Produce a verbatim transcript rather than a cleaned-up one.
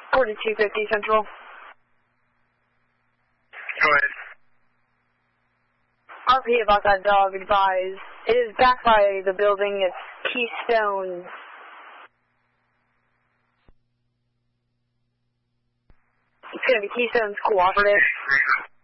forty-two fifty Central. Go ahead. R P about that dog, advise. It is back by the building. It's Keystone. It's going to be Keystone's cooperative.